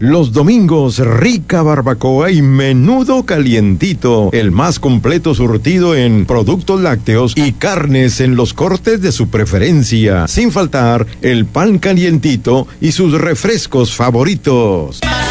Los domingos, rica barbacoa y menudo calientito. El más completo surtido en productos lácteos y carnes en los cortes de su preferencia. Sin faltar, el pan calientito y sus refrescos favoritos.